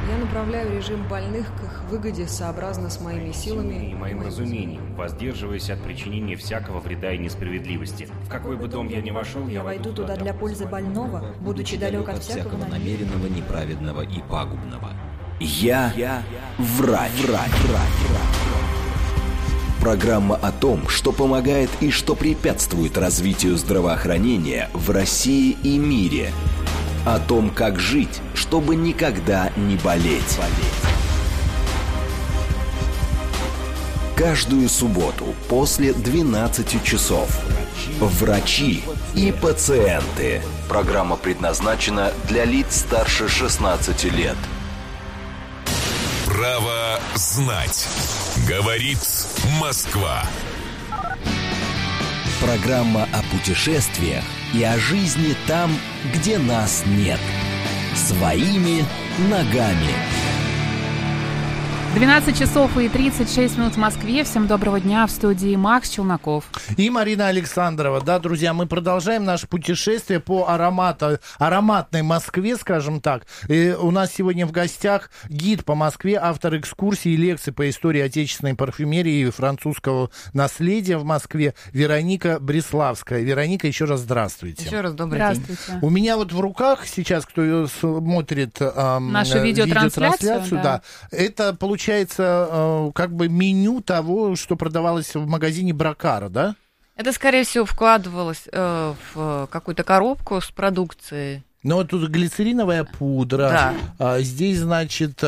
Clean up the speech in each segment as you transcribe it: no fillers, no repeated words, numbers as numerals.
Я направляю режим больных к их выгоде сообразно с моими силами и моим разумением, воздерживаясь от причинения всякого вреда и несправедливости. В какой бы дом я ни вошел, я войду туда для пользы больного, будучи далек от всякого намеренного, неправедного и пагубного. Я врач. Программа о том, что помогает и что препятствует развитию здравоохранения в России и мире. О том, как жить, чтобы никогда не болеть. Каждую субботу после 12 часов. Врачи и пациенты. Программа предназначена для лиц старше 16 лет. Право знать. Говорит Москва. Программа о путешествиях и о жизни там, где нас нет. Своими ногами. 12 часов и 36 минут в Москве. Всем доброго дня. В студии Макс Челноков. И Марина Александрова. Да, друзья, мы продолжаем наше путешествие по ароматной Москве, скажем так. И у нас сегодня в гостях гид по Москве, автор экскурсий и лекций по истории отечественной парфюмерии и французского наследия в Москве Вероника Бреславская. Вероника, еще раз здравствуйте. Еще раз добрый день. У меня вот в руках сейчас, кто смотрит нашу видеотрансляцию, да, это получается как бы меню того, что продавалось в магазине Бракара, да? Это, скорее всего, вкладывалось в какую-то коробку с продукцией. Ну, вот тут глицериновая пудра, да. Здесь, значит,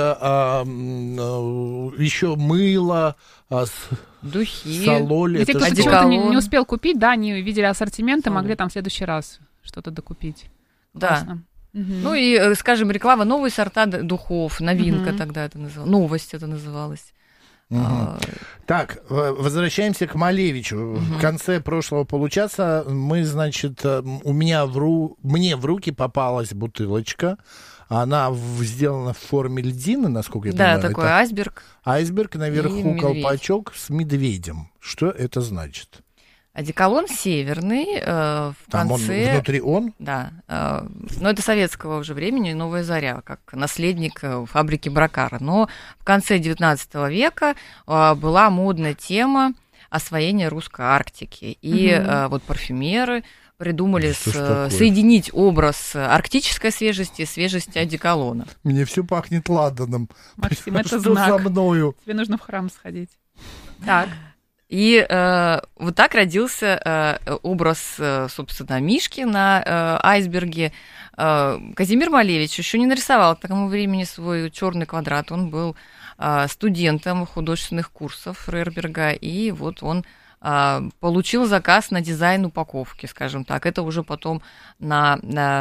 еще мыло, духи, сололь. Те, кто чего-то не успел купить, да, не видели ассортимента, могли там в следующий раз что-то докупить. Классно. Да. Ну и, скажем, реклама, новые сорта духов, новинка тогда это называлось, новость это называлось. Так, возвращаемся к Малевичу. В конце прошлого получаса мы, значит, мне в руки попалась бутылочка. Она сделана в форме льдины, насколько я понимаю. Да, такой это айсберг. Айсберг, наверху колпачок с медведем. Что это значит? Одеколон северный, в там конце... Он, внутри он? Да, но это советского уже времени, «Новая заря», как наследник фабрики Бракара. Но в конце XIX века была модная тема освоения русской Арктики. И вот парфюмеры придумали соединить образ арктической свежести и свежести одеколона. Мне все пахнет ладаном. Максим, это что знак. За мною? Тебе нужно в храм сходить. Так. И вот так родился образ, собственно, Мишки на айсберге. Казимир Малевич еще не нарисовал к тому времени свой черный квадрат. Он был студентом художественных курсов Рерберга, и вот он получил заказ на дизайн упаковки, скажем так. Это уже потом на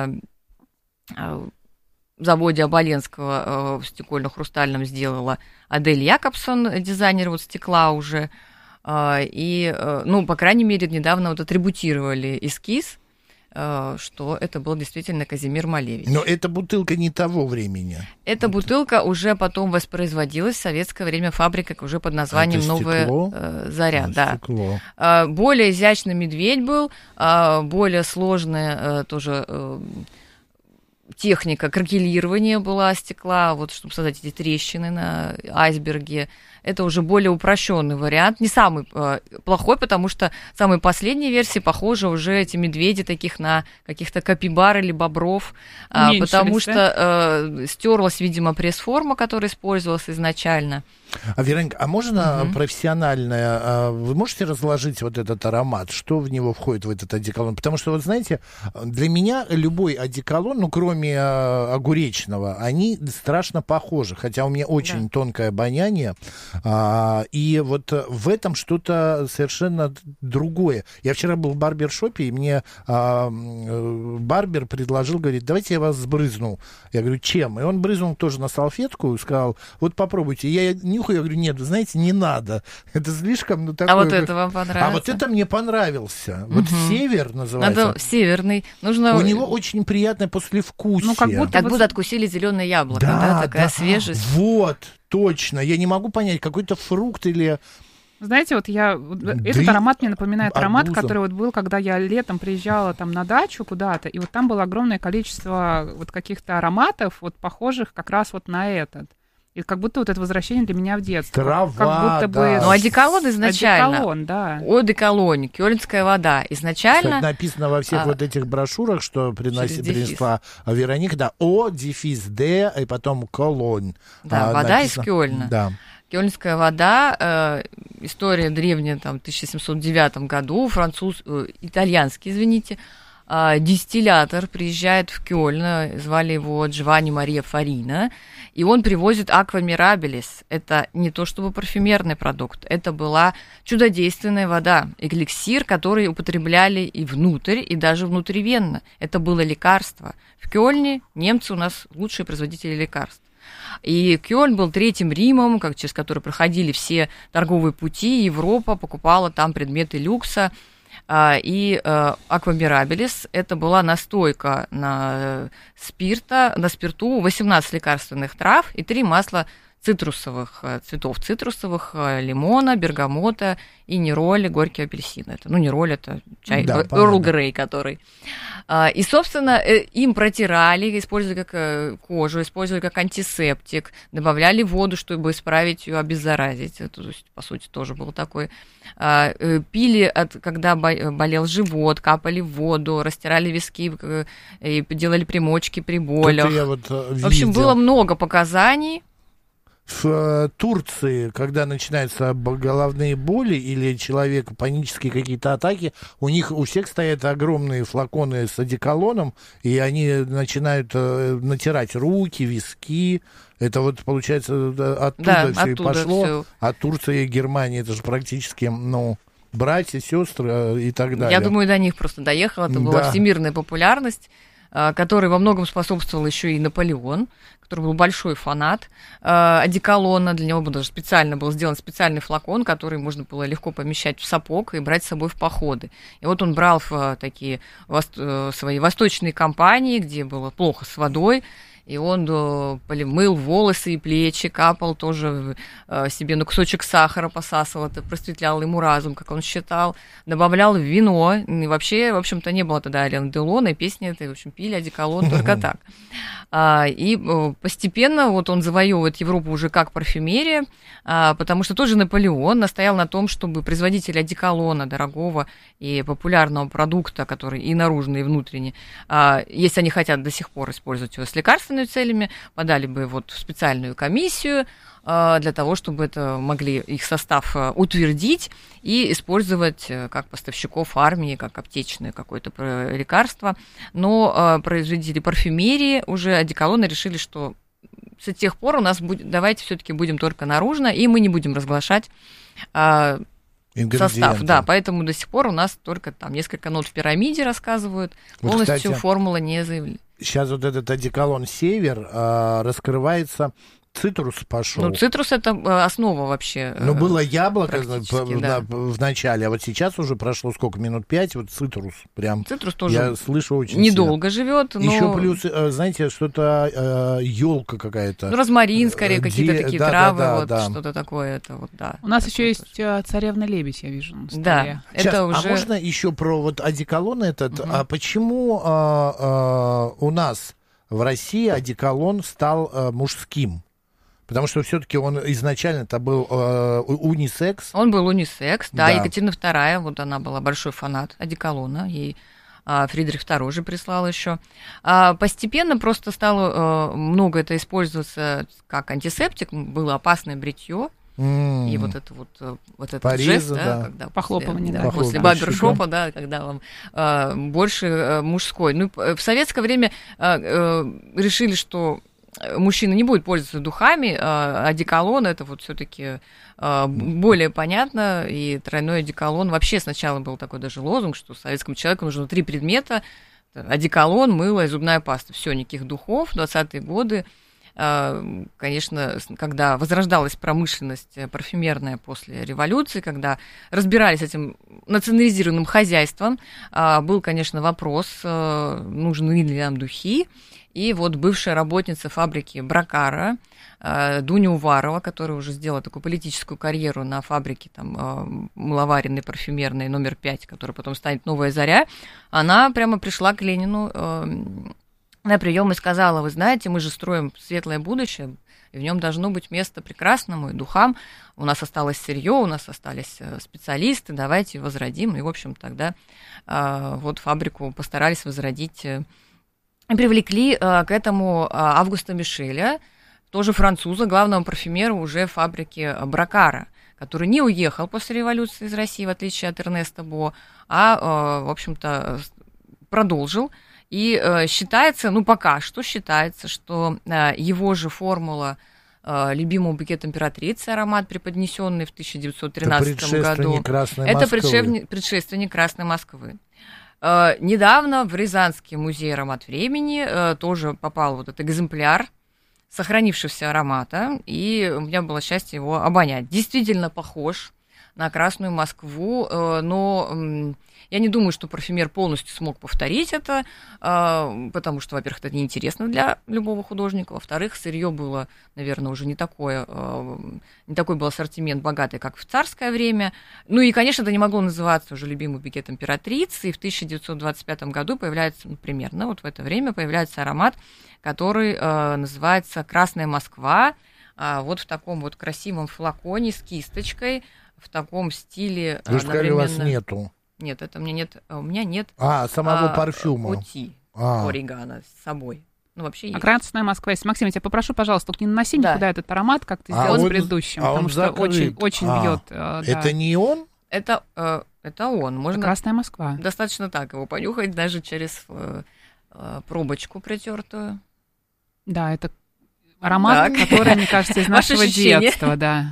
заводе Оболенского в стекольно-хрустальном сделала Адель Якобсон, дизайнер вот стекла уже. И, ну, по крайней мере, недавно вот атрибутировали эскиз, что это был действительно Казимир Малевич. Но эта бутылка не того времени. Эта бутылка уже потом воспроизводилась в советское время фабрикой уже под названием «Новая заря». Да. Более изящный медведь был, более сложная тоже техника кракелирования была стекла, вот, чтобы создать эти трещины на айсберге. Это уже более упрощенный вариант, не самый плохой, потому что в самой последней версии похожи уже эти медведи таких на каких-то капибар или бобров, потому что стерлась, видимо, пресс-форма, которая использовалась изначально. Вероника, а можно профессиональное, вы можете разложить вот этот аромат, что в него входит, в этот одеколон? Потому что, вот знаете, для меня любой одеколон, ну, кроме огуречного, они страшно похожи, хотя у меня очень тонкое обоняние, и вот в этом что-то совершенно другое. Я вчера был в барбершопе, и мне барбер предложил, говорит, давайте я вас сбрызну. Я говорю, чем? И он брызнул тоже на салфетку и сказал, вот попробуйте. Я нюхаю, я говорю, нет, вы знаете, не надо. Это слишком... Ну, такое, а вот это вам понравилось? А вот это мне понравился. Вот север называется. Надо северный. Нужно... У него очень приятное послевкусие. Ну, как будто откусили зеленое яблоко, да, такая свежесть. Вот, точно. Я не могу понять, какой-то фрукт или... Знаете, вот этот аромат мне напоминает аромат, который вот был, когда я летом приезжала там на дачу куда-то, и вот там было огромное количество вот каких-то ароматов, вот похожих как раз вот на этот. И как будто вот это возвращение для меня в детство. Трава, как будто бы... Ну, одеколон изначально. Одеколон, да. Одеколон, кёльнская вода. Изначально... Кстати, написано во всех вот этих брошюрах, что принесла Вероника, да, О, дефис Д, и потом колонь. Да, вода из Кёльна. Да. Кёльнская вода, история древняя, там, в 1709 году, итальянский, извините, дистиллятор приезжает в Кёльн, звали его Джованни Мария Фарина, и он привозит аква мирабилис. Это не то чтобы парфюмерный продукт, это была чудодейственная вода, эликсир, который употребляли и внутрь, и даже внутривенно. Это было лекарство. В Кёльне немцы у нас лучшие производители лекарств. И Кёльн был третьим Римом, через который проходили все торговые пути, Европа покупала там предметы люкса. И аква мирабилис – это была настойка на спирту, 18 лекарственных трав и 3 масла цитрусовых, цветов цитрусовых, лимона, бергамота и нероли, горький апельсин. Нероли – это чай, Эрл Грей, который. И, собственно, им протирали, использовали как кожу, использовали как антисептик, добавляли воду, чтобы исправить ее, обеззаразить. Это, то есть, по сути, тоже был такой. Пили, когда болел живот, капали в воду, растирали виски и делали примочки при болях. В общем, было много показаний. В Турции, когда начинаются головные боли или человеку панические какие-то атаки, у них у всех стоят огромные флаконы с одеколоном, и они начинают натирать руки, виски. Это вот, получается, оттуда все и пошло. Всё. А Турция и Германия, это же практически, братья, сестры и так далее. Я думаю, до них просто доехала. Это была всемирная популярность, которой во многом способствовал еще и Наполеон, который был большой фанат одеколона. Для него даже специально был сделан специальный флакон, который можно было легко помещать в сапог и брать с собой в походы. И вот он брал в такие свои восточные компании, где было плохо с водой, и он мыл волосы и плечи, капал тоже себе на кусочек сахара, посасывал, это просветляло ему разум, как он считал, добавлял в вино, и вообще, в общем-то, не было тогда Ален Делона, и песни это, в общем, пили одеколон только так. И постепенно вот он завоевывает Европу уже как парфюмерия, потому что тоже Наполеон настоял на том, чтобы производители одеколона, дорогого и популярного продукта, который и наружный, и внутренний, если они хотят до сих пор использовать его с лекарственными целями, подали бы вот в специальную комиссию для того, чтобы это могли их состав утвердить и использовать как поставщиков армии, как аптечное какое-то лекарство. Но производители парфюмерии уже одеколона решили, что с тех пор у нас давайте все-таки будем только наружно, и мы не будем разглашать состав. Да, поэтому до сих пор у нас только там несколько нот в пирамиде рассказывают, полностью кстати, формула не заявлена. Сейчас вот этот одеколон «Север» раскрывается, цитрус пошел. Цитрус – это основа вообще. Было яблоко в начале, а вот сейчас уже прошло сколько, минут 5, вот цитрус прям. Цитрус тоже я слышу очень недолго живет, но... Еще плюс, знаете, что-то елка какая-то. Розмарин, скорее, какие-то такие травы, что-то такое. Это вот, да. У нас еще есть царевна-лебедь, я вижу, на столе. Да, сейчас, это уже... А можно еще про вот одеколон этот? А почему у нас в России одеколон стал мужским? Потому что все-таки он изначально-то был унисекс. Он был унисекс, да. Екатерина II, вот она была большой фанат одеколона, ей Фридрих II же прислал еще. Постепенно просто стало много это использоваться как антисептик, было опасное бритье. И вот этот порезы, жест, да, когда похлопывание, после барбершопа, да, когда вам больше мужской. В советское время решили, что мужчина не будет пользоваться духами, одеколон это вот все-таки более понятно, и тройной одеколон. Вообще сначала был такой даже лозунг, что советскому человеку нужно 3 предмета: одеколон, мыло и зубная паста. Все, никаких духов. В 20-е годы, конечно, когда возрождалась промышленность парфюмерная после революции, когда разбирались с этим национализированным хозяйством, был, конечно, вопрос, нужны ли нам духи. И вот бывшая работница фабрики Бракара, Дуня Уварова, которая уже сделала такую политическую карьеру на фабрике там, мыловаренной, парфюмерной номер 5, которая потом станет «Новая заря», она прямо пришла к Ленину на прием и сказала: вы знаете, мы же строим светлое будущее, и в нем должно быть место прекрасному и духам. У нас осталось сырье, у нас остались специалисты, давайте возродим. И, в общем, тогда вот фабрику постарались возродить. И привлекли к этому Августа Мишеля, тоже француза, главного парфюмера уже фабрики Бракара, который не уехал после революции из России, в отличие от Эрнеста Бо, а, в общем-то, продолжил. И считается, ну пока что считается, что его же формула любимого букета императрицы, аромат, преподнесенный в 1913 году, это предшественник Красной Москвы. Недавно в Рязанский музей «Аромат времени» тоже попал вот этот экземпляр сохранившегося аромата, и у меня было счастье его обонять. Действительно похож на Красную Москву, но я не думаю, что парфюмер полностью смог повторить это, потому что, во-первых, это неинтересно для любого художника, во-вторых, сырье было, наверное, уже не такой был ассортимент богатый, как в царское время. Ну и, конечно, это не могло называться уже любимый букет императрицы, и в 1925 году появляется, примерно вот в это время появляется аромат, который называется «Красная Москва», вот в таком вот красивом флаконе с кисточкой, в таком стиле. Вы сказали, у вас нету. Нет, это у меня нет. Самого парфюма. Оти орегано с собой. Ну, вообще есть. Красная Москва есть. Максим, я тебя попрошу, пожалуйста, только не наноси никуда этот аромат, как ты сделал с предыдущим, потому что очень бьет. Это не он? Это он. Можно Красная Москва. Достаточно так его понюхать, даже через пробочку притертую. Да, это аромат, который, мне кажется, из нашего детства, да.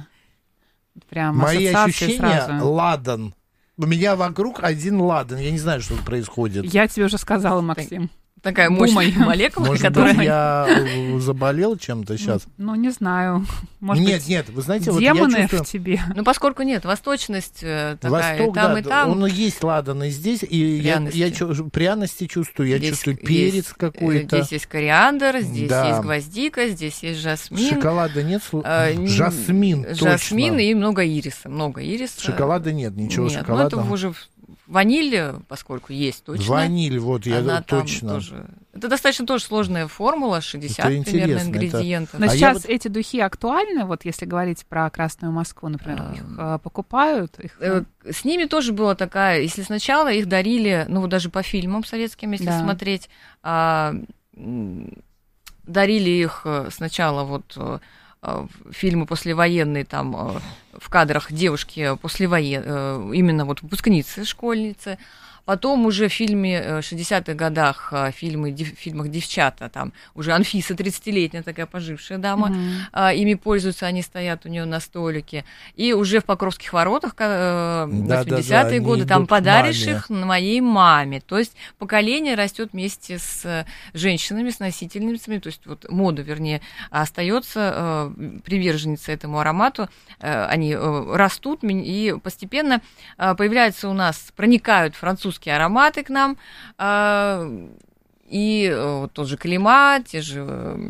Прям мои ощущения сразу. Ладан. У меня вокруг один ладан. Я не знаю, что происходит. Я тебе уже сказала, Максим. Такая мощная молекула, может которая... быть, я заболел чем-то сейчас? Ну, не знаю. Может нет, вы знаете, демоны вот я чувствую... в тебе. Ну, поскольку нет, восточность такая, Восток, и там, да, и там. Он есть ладан и здесь, и пряности чувствую, я чувствую перец какой-то. Здесь есть кориандр, здесь есть гвоздика, здесь есть жасмин. Шоколада нет? Жасмин, точно. Жасмин и много ириса. Шоколада нет, ничего шоколадного. Ну, это уже... Ваниль, поскольку есть точно. Ваниль, вот, я точно. Тоже, это достаточно тоже сложная формула, 60 примерно ингредиентов. Но сейчас эти духи актуальны, вот если говорить про Красную Москву, например, их покупают? С ними тоже была такая, если сначала их дарили, ну вот даже по фильмам советским, если смотреть, дарили их сначала вот... фильмы послевоенные, там в кадрах девушки послевоенные, именно вот выпускницы, школьницы. Потом уже в фильме 60-х годах, в фильмах «Девчата», там уже Анфиса, 30-летняя такая пожившая дама, ими пользуются, они стоят у нее на столике. И уже в Покровских воротах, 80-е годы, там подаришь их моей маме. То есть поколение растет вместе с женщинами, с носительницами, то есть вот мода, вернее, остается приверженница этому аромату. Они растут, и постепенно появляются у нас, проникают французские ароматы к нам, и вот тот же Клима, те же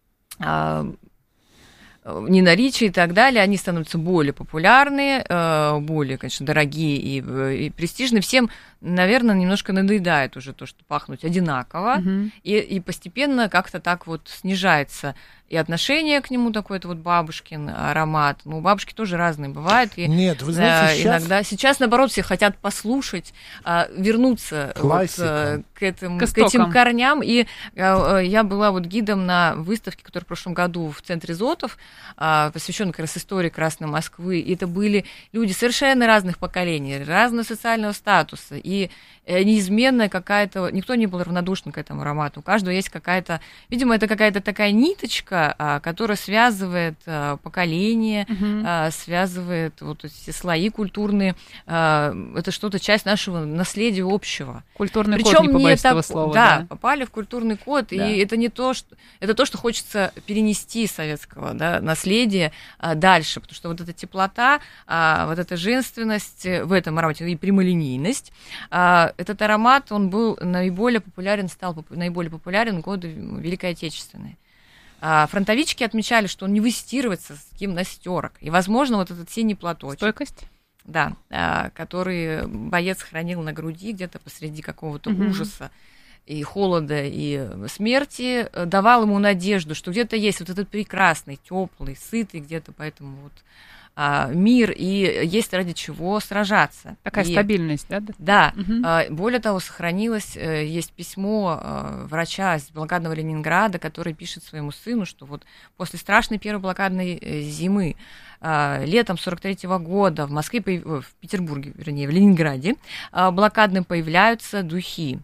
Нина Ричи и так далее, они становятся более популярные, более, конечно, дорогие и престижные. Всем, наверное, немножко надоедает уже то, что пахнуть одинаково, и постепенно как-то так вот снижается и отношение к нему, такой-то вот бабушкин аромат. Ну, бабушки тоже разные бывают. И, нет, вы знаете, иногда сейчас, наоборот, все хотят послушать, вернуться вот, к этим корням. И я была вот гидом на выставке, которая в прошлом году в центре Зотов, посвященной как раз истории Красной Москвы. И это были люди совершенно разных поколений, разного социального статуса. И неизменная какая-то... Никто не был равнодушен к этому аромату. У каждого есть какая-то... Видимо, это какая-то такая ниточка, ниточка, которая связывает поколения, связывает вот эти слои культурные. Это что-то, часть нашего наследия общего. Культурный код, не побоюсь этого слова. Да, попали в культурный код, да. И это не то, что... Это то, что хочется перенести советского, да, наследия дальше, потому что вот эта теплота, вот эта женственность в этом аромате и прямолинейность, этот аромат, он был стал наиболее популярен в годы Великой Отечественной. Фронтовички отмечали, что он не выстирывается с гимнастерок. И, возможно, вот этот синий платочек. Стойкость? Да, который боец хранил на груди где-то посреди какого-то ужаса и холода, и смерти, давал ему надежду, что где-то есть вот этот прекрасный, теплый, сытый где-то поэтому вот мир, и есть ради чего сражаться. Такая стабильность, да? Да. Более того, сохранилось, есть письмо врача из блокадного Ленинграда, который пишет своему сыну, что вот после страшной первой блокадной зимы, летом 43-го года в Москве, в Петербурге, вернее, в Ленинграде, блокадным появляются духи.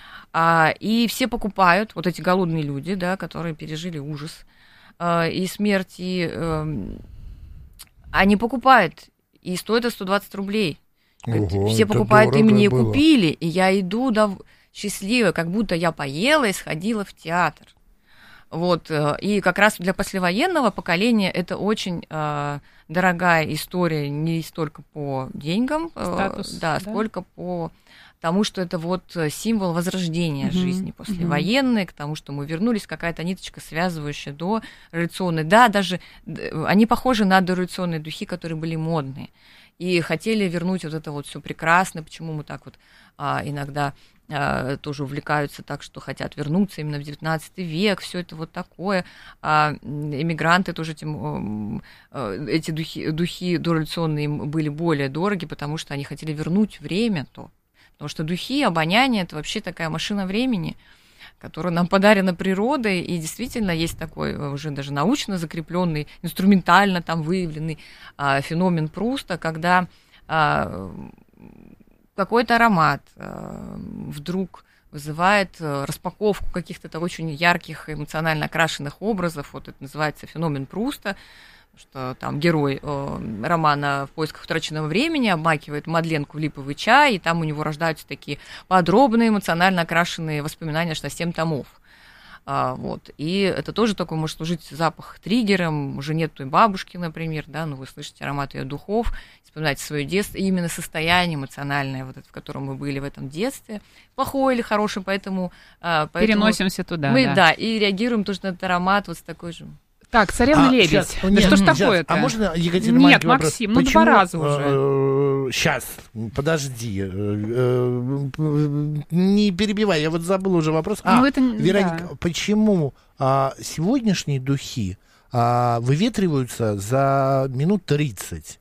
И все покупают, вот эти голодные люди, да, которые пережили ужас и смерть, и они покупают, и стоит это 120 рублей. Ого, все покупают, и мне было. купили, и я иду счастливая, как будто я поела и сходила в театр. Вот, и как раз для послевоенного поколения это очень дорогая история, не столько по деньгам, сколько по тому, что это вот символ возрождения жизни послевоенной, к тому, что мы вернулись, какая-то ниточка, связывающая до революционной. Да, даже они похожи на дореволюционные духи, которые были модные. И хотели вернуть вот это вот все прекрасное, почему мы так вот иногда тоже увлекаются так, что хотят вернуться именно в 19 век, все это вот такое. Эмигранты тоже эти духи дореволюционные им были более дороги, потому что они хотели вернуть время то. Потому что духи, обоняние – это вообще такая машина времени, которая нам подарена природой, и действительно есть такой уже даже научно закрепленный, инструментально там выявленный феномен Пруста, когда какой-то аромат вдруг вызывает распаковку каких-то очень ярких, эмоционально окрашенных образов. Вот это называется феномен Пруста, что там герой романа «В поисках утраченного времени» обмакивает Мадленку в липовый чай, и там у него рождаются такие подробные, эмоционально окрашенные воспоминания аж на 7 томов. Вот. И это тоже такой может служить запах триггером, уже нет той бабушки, например, да, но вы слышите аромат ее духов, вспоминаете свое детство, и именно состояние эмоциональное, вот это, в котором мы были в этом детстве, плохое или хорошее, поэтому переносимся туда. Мы, да, и реагируем тоже на этот аромат вот с такой же. Так, «Царевна-лебедь». Да что ж такое-то? А можно, Екатерина, нет, Максим, ну 2 раза уже. Сейчас, подожди. Не перебивай, я вот забыл уже вопрос. Вероника, почему сегодняшние духи выветриваются за минут 30?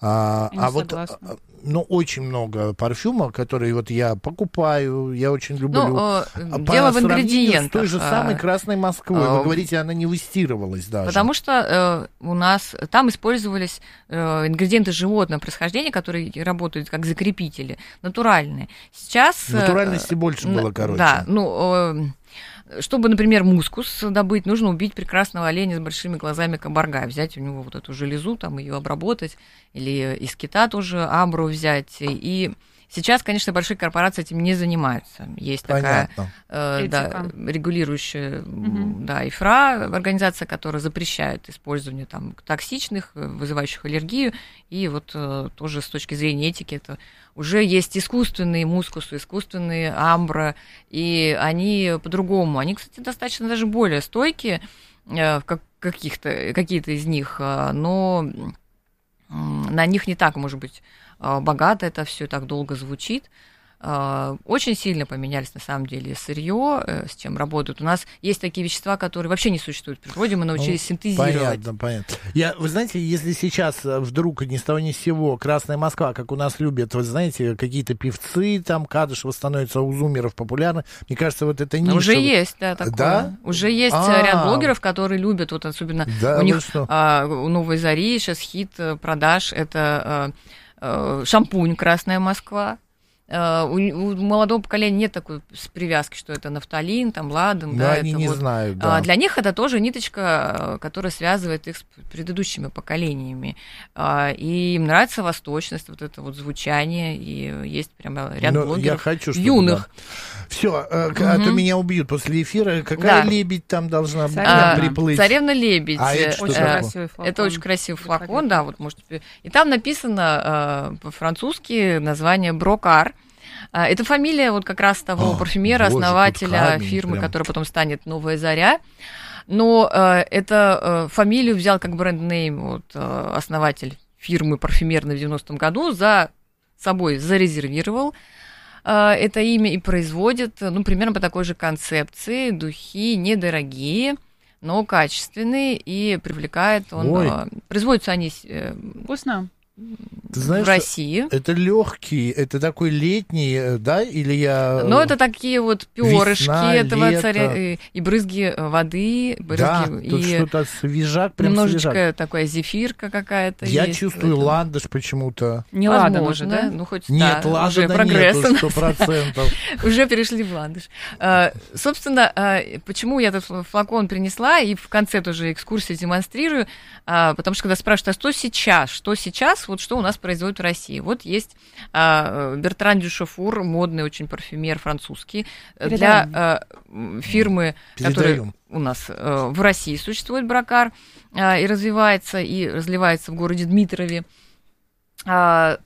Ну, очень много парфюма, которые вот я покупаю, я очень люблю. Дело в ингредиентах. С той же самой «Красной Москвой». Вы говорите, она не выстирывалась даже. Потому что у нас там использовались ингредиенты животного происхождения, которые работают как закрепители, натуральные. Сейчас... Натуральности больше было, короче. Да, чтобы, например, мускус добыть, нужно убить прекрасного оленя с большими глазами кабарга, взять у него вот эту железу, там ее обработать, или из кита тоже амбру взять. И сейчас, конечно, большие корпорации этим не занимаются. Есть такая регулирующая ИФРА, организация, которая запрещает использование там токсичных, вызывающих аллергию. И вот тоже с точки зрения этики это уже есть искусственные мускусы, искусственные амбра, и они по-другому. Они, кстати, достаточно даже более стойкие, какие-то из них, но на них не так, может быть, богато это все так долго звучит. Очень сильно поменялись, на самом деле, сырье, с чем работают. У нас есть такие вещества, которые вообще не существуют в природе, мы научились синтезировать. Понятно. Вы знаете, если сейчас вдруг ни с того ни с сего «Красная Москва», как у нас любят, вы знаете, какие-то певцы, там, Кадышева становятся, у зумеров популярны, мне кажется, вот это ниша... Уже есть, да, такое. Да? Уже есть ряд блогеров, которые любят, вот особенно у них у «Новой зари» сейчас хит продаж, это шампунь «Красная Москва». У молодого поколения нет такой привязки, что это нафталин, там, ладан. Да, они это не знают, да. Для них это тоже ниточка, которая связывает их с предыдущими поколенлениями. И им нравится восточность, вот это вот звучание, и есть прямо ряд блогеров я хочу, чтобы, юных. Да. Все, а то меня убьют после эфира. Какая лебедь там должна приплыть? Царевна-лебедь. Это очень красивый флакон, да, вот можете. И там написано по-французски название Брокар. Это фамилия вот как раз того парфюмера, основателя фирмы, прям, которая потом станет «Новая заря». Но эту фамилию взял как бренд-нейм вот, основатель фирмы парфюмерной в 90-м году, за собой зарезервировал это имя и производит, ну, примерно по такой же концепции. Духи недорогие, но качественные, и привлекает он... Производятся они... Вкусно. Ты знаешь, в России. Это легкий, это такой летний, да, или я... Ну, это такие вот перышки весна, этого лето. Царя, и брызги воды, брызги, да, тут и что-то свежак, прям немножечко свежак. такая зефирка какая-то. Я есть чувствую ландыш почему-то. Не возможно, ладан уже, да? Ну, хоть Нет, да, ладана уже прогресс. нету, 100%. Уже перешли в ландыш. Собственно, почему я этот флакон принесла, и в конце тоже экскурсии демонстрирую, потому что когда спрашивают, а что сейчас, вот что у нас производят в России. Вот есть Бертран Дюшефур, модный очень парфюмер французский, для фирмы, которая у нас в России существует, Брокар, и развивается, и разливается в городе Дмитрове. Так.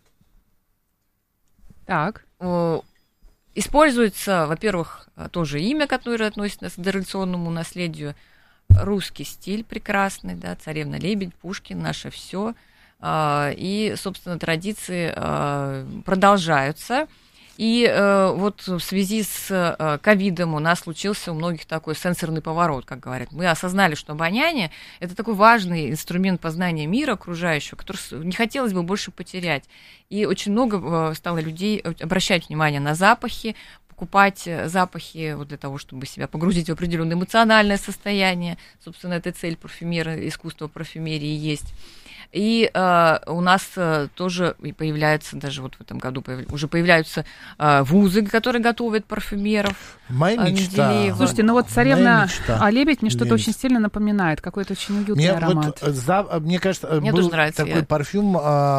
Используется, во-первых, тоже имя, которое относится к дореволюционному наследию, русский стиль прекрасный, да, «Царевна-лебедь», Пушкин, наше все. И, собственно, традиции продолжаются. И вот в связи с ковидом у нас случился у многих такой сенсорный поворот, как говорят. Мы осознали, что обоняние – это такой важный инструмент познания мира окружающего, который не хотелось бы больше потерять. И очень много стало людей обращать внимание на запахи, покупать запахи вот для того, чтобы себя погрузить в определенное эмоциональное состояние. Собственно, это цель парфюмера, искусства парфюмерии есть. И у нас тоже появляются, даже вот в этом году уже появляются вузы, которые готовят парфюмеров. Моя мечта. Слушайте, ну вот «Царевна лебедь» мне что-то очень сильно напоминает, какой-то очень уютный аромат. Мне кажется, мне был нравится, такой парфюм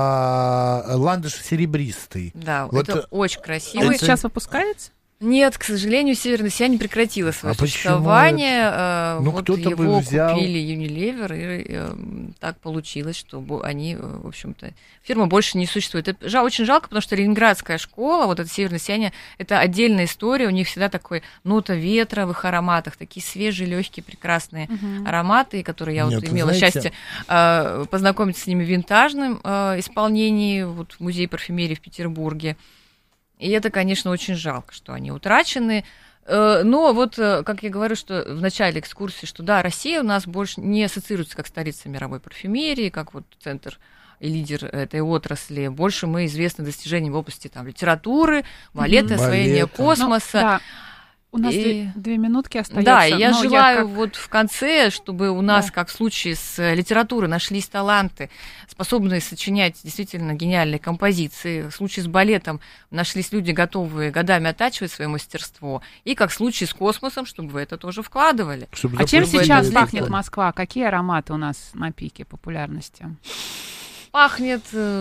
ландыш серебристый. Да, вот это очень красиво. Он сейчас выпускается? Нет, к сожалению, «Северная сияние» прекратила свое существование. Ну, вот кто-то его взял... купили Unilever, и так получилось, что они, в общем-то, фирма больше не существует. Это очень жалко, потому что ленинградская школа, вот это «Северное сияние», это отдельная история, у них всегда такой нота ветра в их ароматах, такие свежие, легкие, прекрасные ароматы, которые я имела счастье познакомиться с ними в винтажном исполнении вот, в Музее парфюмерии в Петербурге. И это, конечно, очень жалко, что они утрачены. Но вот, как я говорю, что в начале экскурсии, что да, Россия у нас больше не ассоциируется как столица мировой парфюмерии, как вот центр и лидер этой отрасли. Больше мы известны достижениями в области там, литературы, балета, освоения космоса. Да. У нас 2 минутки остается. Да, и я желаю вот в конце, чтобы у нас, как в случае с литературой, нашлись таланты, способные сочинять действительно гениальные композиции. В случае с балетом нашлись люди, готовые годами оттачивать свое мастерство. И как в случае с космосом, чтобы вы это тоже вкладывали. А чем сейчас пахнет Москва? Какие ароматы у нас на пике популярности? Пахнет...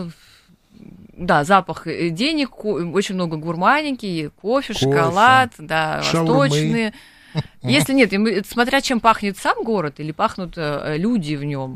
Да, запах денег, очень много гурманики, кофе, шоколад, да, восточные. Если нет, смотря чем пахнет сам город или пахнут люди в нем.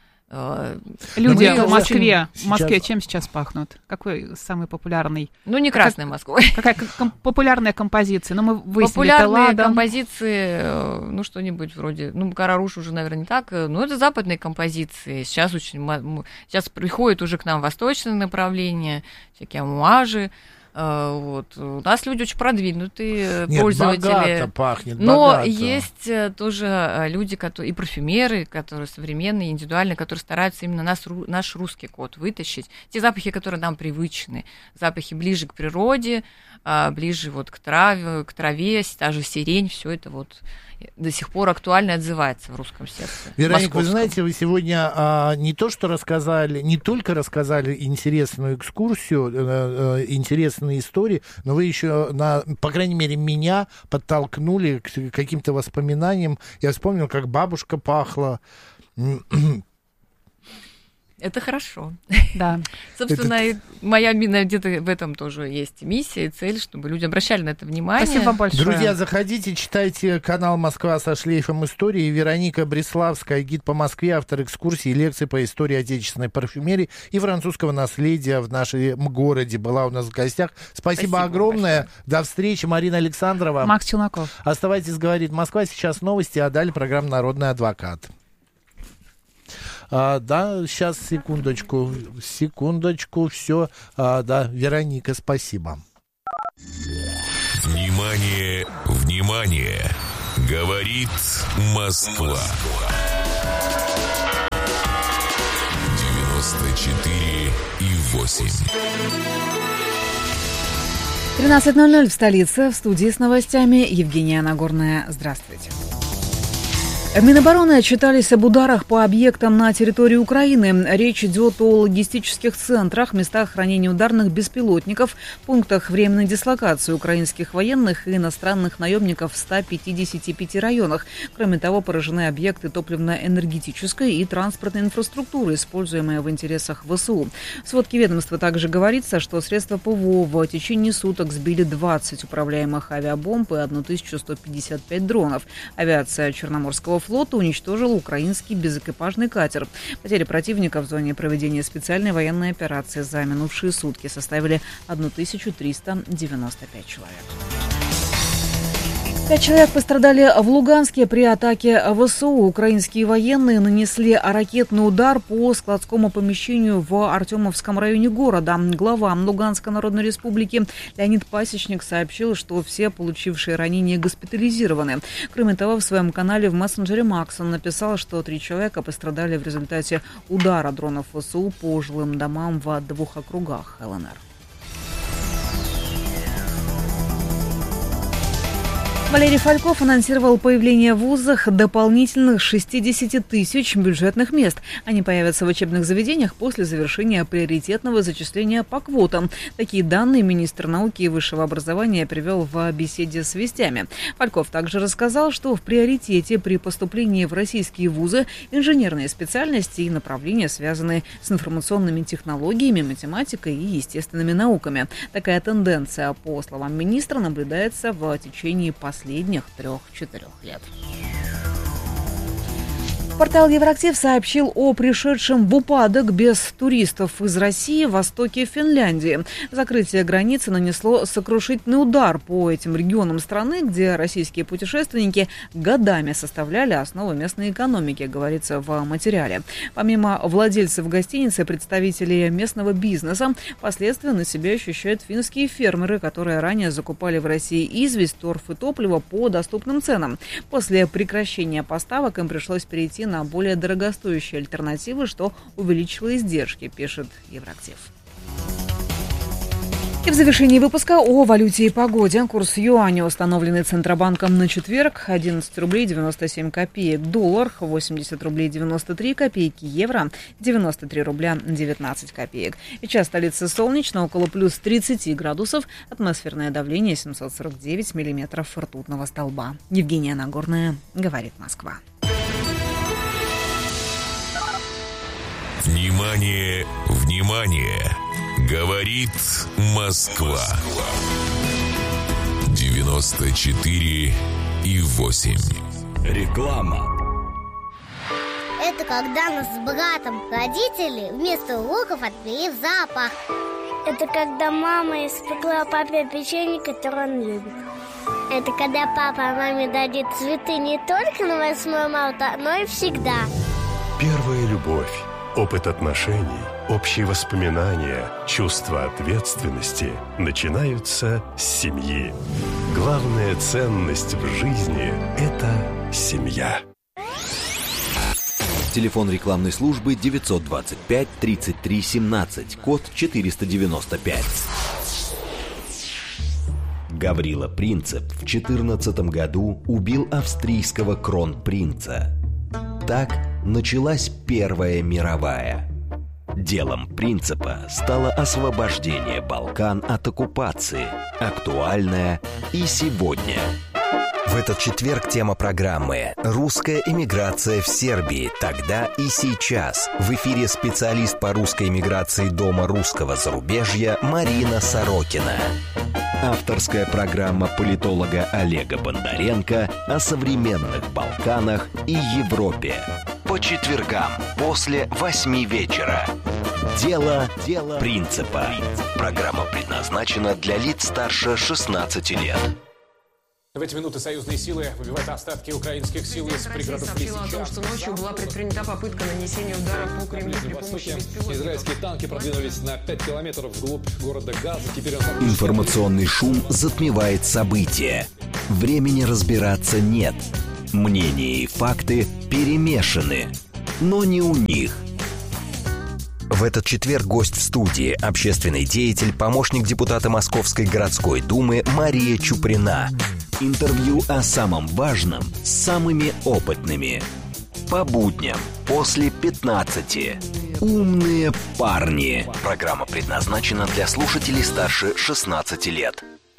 Люди в Москве. В Москве чем сейчас пахнут? Какой самый популярный? Ну, не Красная Москва. Какая популярная композиция? Ну, мы выяснили, популярные композиции, ну, что-нибудь вроде, ну, Караруш уже, наверное, не так, но это западные композиции. Сейчас приходят уже к нам восточные направления, всякие амуажи. Вот. У нас люди очень продвинутые, пользователи. Богато пахнет, но богато. есть тоже люди, которые, и парфюмеры, которые современные, индивидуальные, которые стараются именно наш русский код вытащить. Те запахи, которые нам привычны. Запахи ближе к природе, ближе вот к траве, та же сирень, все это вот до сих пор актуально отзывается в русском сердце. Вероника, вы знаете, вы сегодня не только рассказали интересную экскурсию, интересную интересные истории, но вы еще, по крайней мере, меня подтолкнули к каким-то воспоминаниям. Я вспомнил, как бабушка пахла. Это хорошо. Да. Собственно, моя где-то в этом тоже есть миссия и цель, чтобы люди обращали на это внимание. Спасибо большое. Друзья, заходите, читайте канал «Москва со шлейфом истории». Вероника Бреславская, гид по Москве, автор экскурсий и лекций по истории отечественной парфюмерии и французского наследия в нашем городе была у нас в гостях. Спасибо огромное. Большое. До встречи. Марина Александрова. Макс Челноков. Оставайтесь, говорит Москва. Сейчас новости, а далее программа «Народный адвокат». Да, сейчас, секундочку, все. Да, Вероника, спасибо. Внимание, внимание! Говорит Москва. 94,8. 13:00 в столице. В студии с новостями Евгения Нагорная. Здравствуйте. В Минобороны отчитались об ударах по объектам на территории Украины. Речь идет о логистических центрах, местах хранения ударных беспилотников, пунктах временной дислокации украинских военных и иностранных наемников в 155 районах. Кроме того, поражены объекты топливно-энергетической и транспортной инфраструктуры, используемые в интересах ВСУ. В сводке ведомства также говорится, что средства ПВО в течение суток сбили 20 управляемых авиабомб и 1155 дронов. Авиация Черноморского флота уничтожил украинский безэкипажный катер. Потери противника в зоне проведения специальной военной операции за минувшие сутки составили 1395 человек. 5 человек пострадали в Луганске при атаке ВСУ. Украинские военные нанесли ракетный удар по складскому помещению в Артемовском районе города. Глава Луганской Народной Республики Леонид Пасечник сообщил, что все получившие ранения госпитализированы. Кроме того, в своем канале в мессенджере Макс он написал, что 3 человека пострадали в результате удара дронов ВСУ по жилым домам в 2 округах ЛНР. Валерий Фальков анонсировал появление в вузах дополнительных 60 тысяч бюджетных мест. Они появятся в учебных заведениях после завершения приоритетного зачисления по квотам. Такие данные министр науки и высшего образования привел в беседе с «Вестями». Фальков также рассказал, что в приоритете при поступлении в российские вузы инженерные специальности и направления, связанные с информационными технологиями, математикой и естественными науками. Такая тенденция, по словам министра, наблюдается в течение последних 3-4 лет. Портал Евроактив сообщил о пришедшем в упадок без туристов из России в востоке Финляндии. Закрытие границы нанесло сокрушительный удар по этим регионам страны, где российские путешественники годами составляли основу местной экономики, говорится в материале. Помимо владельцев гостиницы, представителей местного бизнеса, последствия на себе ощущают финские фермеры, которые ранее закупали в России известь, торф и топливо по доступным ценам. После прекращения поставок им пришлось перейти на более дорогостоящие альтернативы, что увеличило издержки, пишет Евроактив. И в завершении выпуска о валюте и погоде. Курс юаня, установленный Центробанком на четверг, 11 рублей 97 копеек. Доллар 80 рублей 93 копейки. Евро 93 рубля 19 копеек. Сейчас столица солнечно, около плюс 30 градусов. Атмосферное давление 749 миллиметров ртутного столба. Евгения Нагорная, говорит Москва. Внимание, внимание! Говорит Москва. 94,8. Реклама. Это когда нас с братом родители вместо уроков отвели в зоопарк. Это когда мама испекла папе печенье, которое он любит. Это когда папа маме дарит цветы не только на 8 марта, но и всегда. Первая любовь. Опыт отношений, общие воспоминания, чувство ответственности начинаются с семьи. Главная ценность в жизни – это семья. Телефон рекламной службы 925 33 17, код 495. Гаврила Принцип в 2014 году убил австрийского кронпринца. Так началась Первая мировая. Делом принципа стало освобождение Балкан от оккупации, актуальное и сегодня. В этот четверг тема программы «Русская эмиграция в Сербии. Тогда и сейчас». В эфире специалист по русской эмиграции Дома русского зарубежья Марина Сорокина. Авторская программа политолога Олега Бондаренко о современных Балканах и Европе. По четвергам после 8 вечера. Дело принципа. Программа предназначена для лиц старше 16 лет. В эти минуты союзные силы выбивают остатки украинских сил из пригородов сообщила о том, что ночью была предпринята попытка нанесения удара по Кремлю при помощи беспилотников. Израильские танки продвинулись на 5 километров вглубь города Газа. Теперь Информационный шум затмевает события. Времени разбираться нет. Мнения и факты перемешаны. Но не у них. В этот четверг гость в студии, общественный деятель, помощник депутата Московской городской думы Мария Чуприна. Интервью о самом важном с самыми опытными. По будням после 15. Умные парни. Программа предназначена для слушателей старше 16 лет.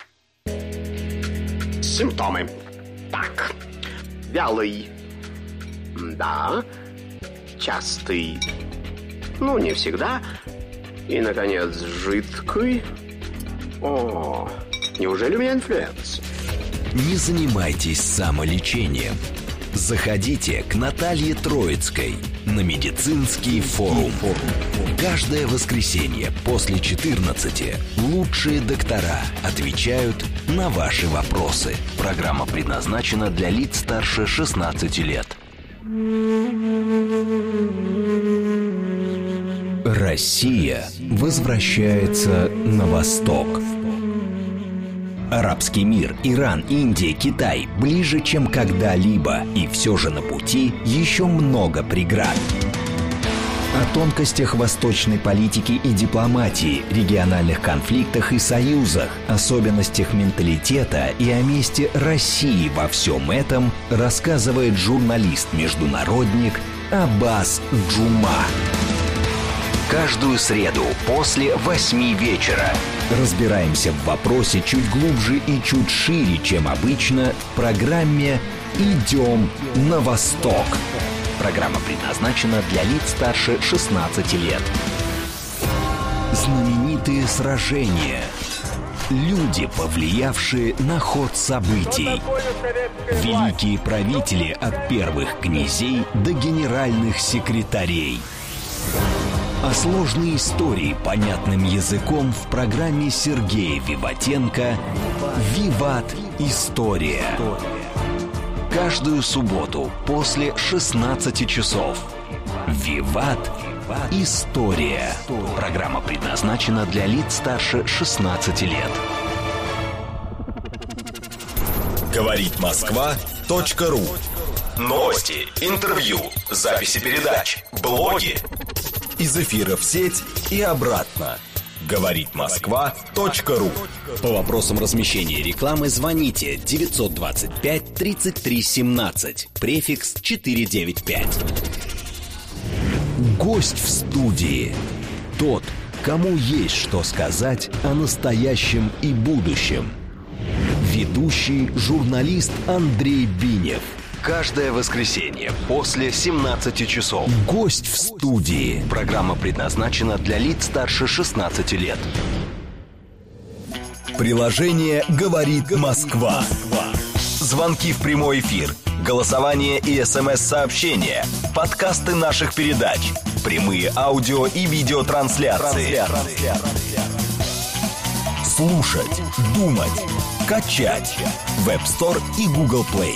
Симптомы. Так. Вялый. Да. Частый. Ну, не всегда. И, наконец, жидкий. О, неужели у меня инфлюенс? Не занимайтесь самолечением. Заходите к Наталье Троицкой на медицинский форум. Каждое воскресенье после 14 лучшие доктора отвечают на ваши вопросы. Программа предназначена для лиц старше 16 лет. Россия возвращается на восток. Арабский мир, Иран, Индия, Китай ближе, чем когда-либо. И все же на пути еще много преград. О тонкостях восточной политики и дипломатии, региональных конфликтах и союзах, особенностях менталитета и о месте России во всем этом рассказывает журналист-международник Аббас Джума. Каждую среду после 8 вечера разбираемся в вопросе чуть глубже и чуть шире, чем обычно, в программе «Идем на восток». Программа предназначена для лиц старше 16 лет. Знаменитые сражения. Люди, повлиявшие на ход событий. Великие правители от первых князей до генеральных секретарей. А сложные истории понятным языком в программе Сергея Виватенко «Виват. История». Каждую субботу после 16 часов. «Виват. История». Программа предназначена для лиц старше 16 лет. Говорит Москва.ру. Новости, интервью, записи передач, блоги. Из эфира в сеть и обратно. Говорит Москва.ру. По вопросам размещения рекламы звоните 925 33 17, префикс 495. Гость в студии. Тот, кому есть что сказать о настоящем и будущем. Ведущий журналист Андрей Бинев. Каждое воскресенье после 17 часов. Гость в студии. Программа предназначена для лиц старше 16 лет. Приложение «Говорит Москва». Звонки в прямой эфир, голосование и СМС-сообщения, подкасты наших передач, прямые аудио и видеотрансляции. Слушать, думать, качать. Web Store и Google Play.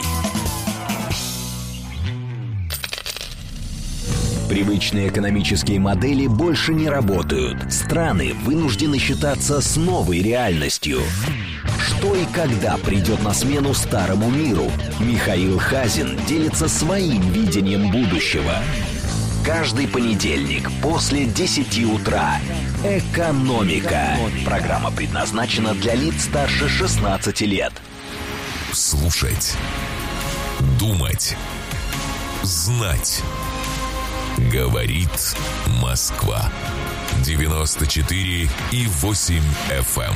Привычные экономические модели больше не работают. Страны вынуждены считаться с новой реальностью. Что и когда придет на смену старому миру? Михаил Хазин делится своим видением будущего. Каждый понедельник после 10 утра. «Экономика». Программа предназначена для лиц старше 16 лет. Слушать, думать, знать. Говорит Москва. 94,8 FM.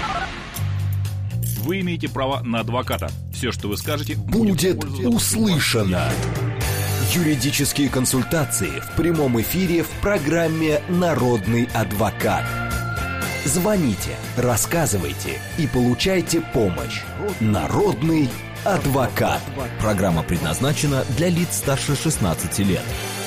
Вы имеете право на адвоката. Все, что вы скажете, будет услышано. Юридические консультации в прямом эфире в программе «Народный адвокат». Звоните, рассказывайте и получайте помощь. «Народный адвокат». Программа предназначена для лиц старше 16 лет.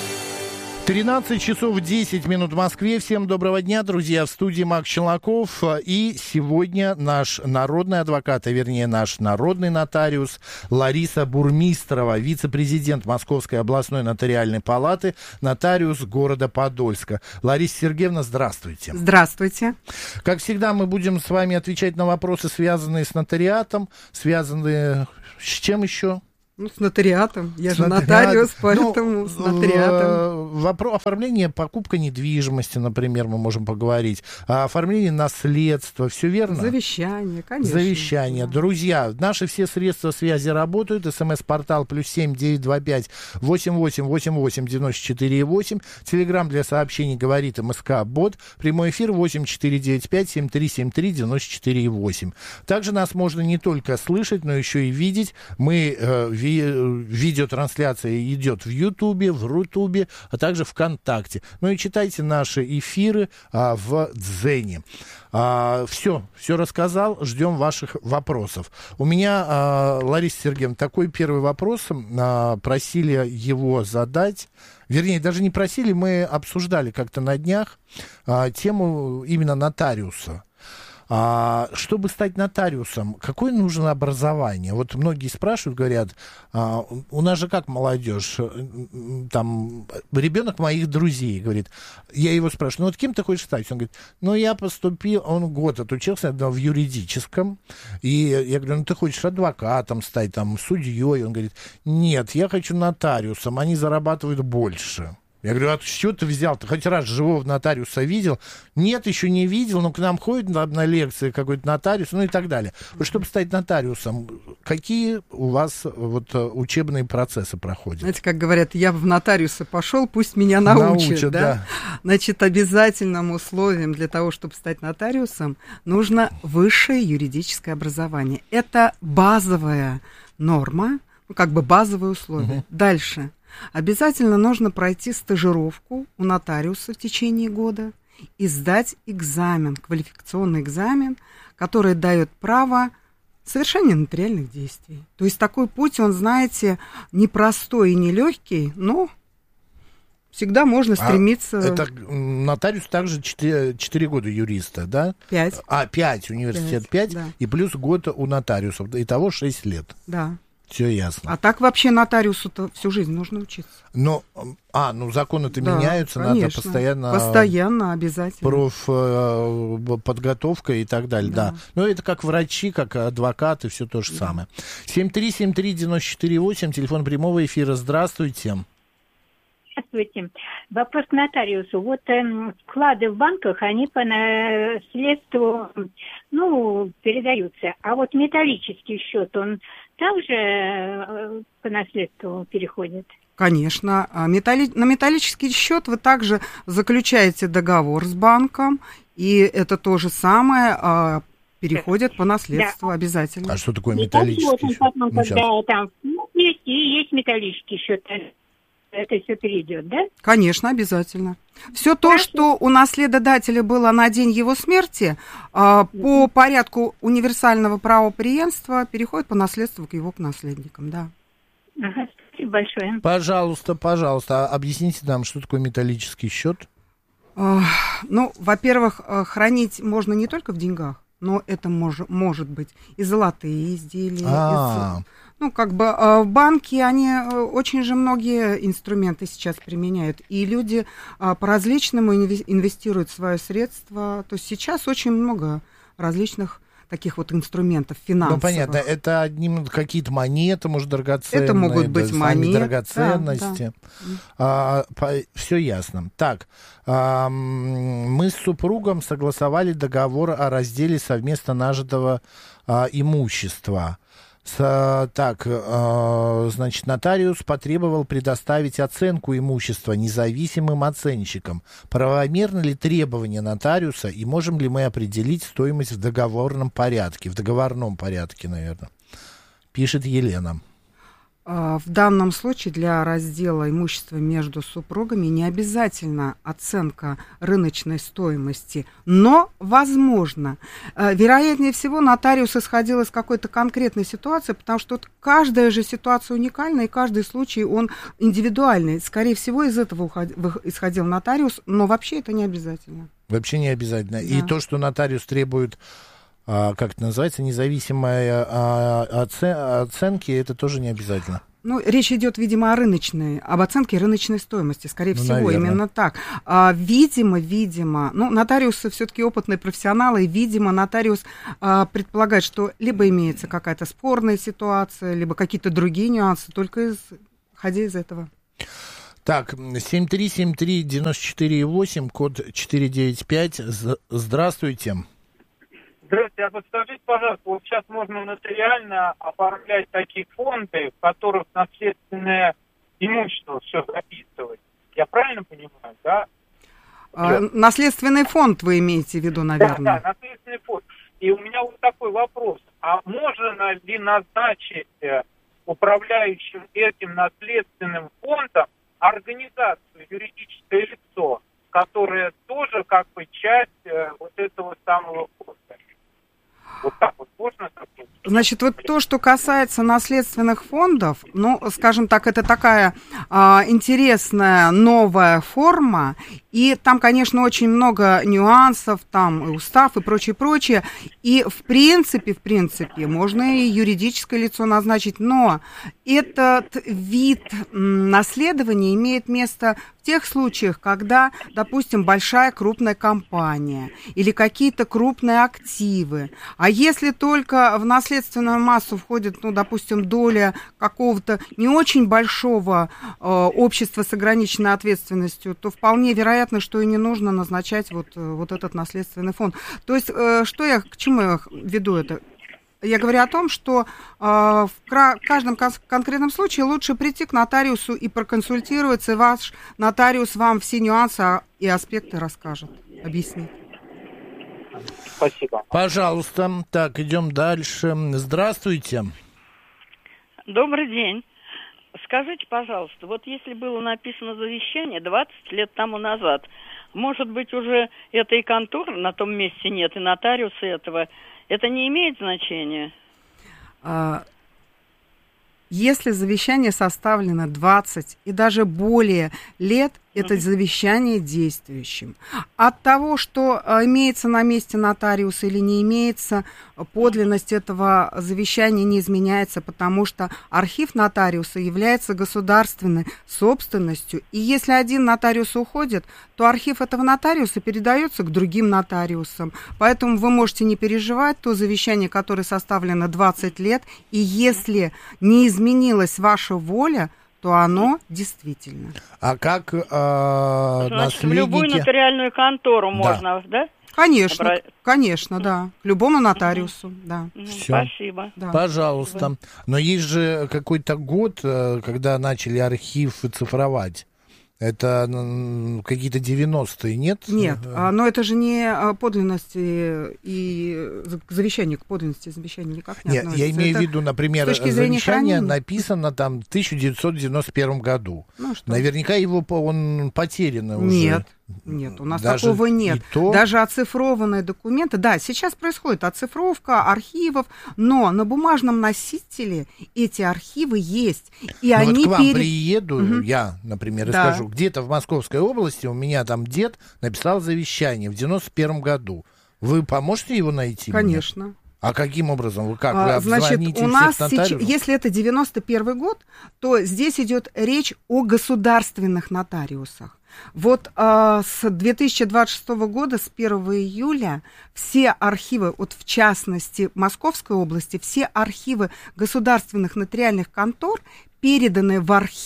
13 часов 10 минут в Москве. Всем доброго дня, друзья. В студии Макс Челноков. И сегодня наш народный адвокат, а вернее наш народный нотариус Лариса Бурмистрова, вице-президент Московской областной нотариальной палаты, нотариус города Подольска. Лариса Сергеевна, здравствуйте. Здравствуйте. Как всегда, мы будем с вами отвечать на вопросы, связанные с нотариатом, связанные с чем еще? Ну, с нотариатом. Я же нотариус, поэтому с нотариатом. Вопрос оформления, покупка недвижимости, например, мы можем поговорить. Оформление наследства, все верно? Завещание, конечно. Завещание. Да. Друзья, наши все средства связи работают. СМС-портал +7 925 88 88 94 8. Телеграм для сообщений говорит МСК-бот. Прямой эфир 8495 7373 94 8. Также нас можно не только слышать, но еще и видеть. Мы видеотрансляция идет в Ютубе, в Рутубе, а также ВКонтакте. Ну и читайте наши эфиры в Дзене. Все рассказал, ждем ваших вопросов. У меня, Лариса Сергеевна, такой первый вопрос. Просили его задать. Вернее, даже не просили, мы обсуждали как-то на днях тему именно нотариуса. Чтобы стать нотариусом, какое нужно образование? Вот многие спрашивают, говорят, у нас же как молодежь, там, ребенок моих друзей, говорит, я его спрашиваю, ну вот кем ты хочешь стать? Он говорит, ну я поступил, он год отучился в юридическом, и я говорю, ну ты хочешь адвокатом стать, там, судьей? Он говорит, нет, я хочу нотариусом, они зарабатывают больше. Я говорю, а с чего ты взял? Ты хоть раз живого нотариуса видел? Нет, еще не видел, но к нам ходит на лекции какой-то нотариус, ну и так далее. Вот чтобы стать нотариусом, какие у вас вот учебные процессы проходят? Знаете, как говорят, я в нотариусы пошел, пусть меня научат, да? Значит, обязательным условием для того, чтобы стать нотариусом, нужно высшее юридическое образование. Это базовая норма, ну, как бы базовые условия. Дальше. Обязательно нужно пройти стажировку у нотариуса в течение года и сдать экзамен, квалификационный экзамен, который дает право совершения нотариальных действий. То есть такой путь, он, знаете, непростой и нелегкий, но всегда можно стремиться... Это нотариус также 4 года юриста, да? 5. 5, университет 5, да. И плюс год у нотариусов, итого 6 лет. Да. Все ясно. А так вообще нотариусу-то всю жизнь нужно учиться. Но, законы-то меняются, конечно. Надо постоянно, обязательно. Подготовка и так далее, да. Но это как врачи, как адвокаты, все то же самое. 7373948, телефон прямого эфира. Здравствуйте. Здравствуйте. Вопрос к нотариусу. Вот вклады в банках, они по наследству, передаются. А вот металлический счет, он также по наследству переходит? Конечно. На металлический счет вы также заключаете договор с банком, и это то же самое переходит по наследству, обязательно. А что такое металлический счет? Потом, когда там есть металлический счет, это все перейдет, да? Конечно, обязательно. Все то, что у наследодателя было на день его смерти, по порядку универсального правопреемства переходит по наследству к его наследникам, да. Ага, спасибо большое. Пожалуйста, объясните нам, что такое металлический счет? Во-первых, хранить можно не только в деньгах, но это может быть и золотые изделия, банки, они очень же многие инструменты сейчас применяют, и люди по-различному инвестируют в свои средства. То есть сейчас очень много различных таких вот инструментов финансовых. Понятно, это одним какие-то монеты, может, драгоценные. Это могут быть монеты. Драгоценности. Да. Все ясно. Так, мы с супругом согласовали договор о разделе совместно нажитого имущества. Значит, нотариус потребовал предоставить оценку имущества независимым оценщикам. Правомерно ли требование нотариуса и можем ли мы определить стоимость в договорном порядке? В договорном порядке, наверное. Пишет Елена. В данном случае для раздела имущества между супругами не обязательно оценка рыночной стоимости, но возможно. Вероятнее всего, нотариус исходил из какой-то конкретной ситуации, потому что каждая же ситуация уникальна, и каждый случай, он индивидуальный. Скорее всего, из этого исходил нотариус, но вообще это не обязательно. Вообще не обязательно. Да. И то, что нотариус требует, как это называется, независимой оценки, это тоже не обязательно. Ну, речь идет, видимо, об оценке рыночной стоимости, скорее всего, наверное. Именно так. Видимо, нотариусы все-таки опытные профессионалы, и, видимо, нотариус предполагает, что либо имеется какая-то спорная ситуация, либо какие-то другие нюансы, только исходя из этого. Так, 7373948, код 495. Здравствуйте. Здравствуйте, а подскажите, пожалуйста, вот сейчас можно нотариально оформлять такие фонды, в которых наследственное имущество все записывать. Я правильно понимаю, да? Наследственный фонд вы имеете в виду, наверное? Да, наследственный фонд. И у меня вот такой вопрос. А можно ли назначить управляющим этим наследственным фондом организацию, юридическое лицо, которое тоже как бы часть вот этого самого фонда? Вот так вот можно? Значит, вот то, что касается наследственных фондов, скажем так, это такая интересная новая форма, и там, конечно, очень много нюансов, там и устав, и прочее, и в принципе, можно и юридическое лицо назначить, но этот вид наследования имеет место в тех случаях, когда, допустим, большая крупная компания или какие-то крупные активы, а если только в наследственную массу входит, допустим, доля какого-то не очень большого общества с ограниченной ответственностью, то вполне вероятно, что и не нужно назначать вот этот наследственный фонд. То есть, к чему я веду это? Я говорю о том, что в каждом конкретном случае лучше прийти к нотариусу и проконсультироваться, и ваш нотариус вам все нюансы и аспекты расскажет, объяснит. Спасибо. Пожалуйста. Так, идем дальше. Здравствуйте. Добрый день. Скажите, пожалуйста, вот если было написано завещание 20 лет тому назад, может быть, уже этой конторы на том месте нет, и нотариуса этого, это не имеет значения? Если завещание составлено 20 и даже более лет, это завещание действующим. От того, что имеется на месте нотариуса или не имеется, подлинность этого завещания не изменяется, потому что архив нотариуса является государственной собственностью. И если один нотариус уходит, то архив этого нотариуса передается к другим нотариусам. Поэтому вы можете не переживать, то завещание, которое составлено 20 лет, и если не изменилась ваша воля, то оно действительно. А как Значит, в любую нотариальную контору можно, да? Конечно, да. К любому нотариусу, да. Спасибо. Да. Пожалуйста. Но есть же какой-то год, когда начали архив цифровать. Это какие-то 90-е, нет? Нет, но это же не подлинности и завещание, к подлинности завещания никак не относится. Нет, я имею в виду, например, завещание написано там в 1991 году. Наверняка он потерян уже. Нет, у нас такого нет. Даже оцифрованные документы. Да, сейчас происходит оцифровка архивов, но на бумажном носителе эти архивы есть. И они вот к вам приеду, я, например, и скажу, где-то в Московской области у меня там дед написал завещание в 91 году. Вы поможете его найти? Конечно. А каким образом? Вы как? Вы обзвоните у нас всех нотариусов? Если это 91 год, то здесь идет речь о государственных нотариусах. Вот с 2026 года, с 1 июля, все архивы, вот в частности Московской области, все архивы государственных нотариальных контор переданы в архив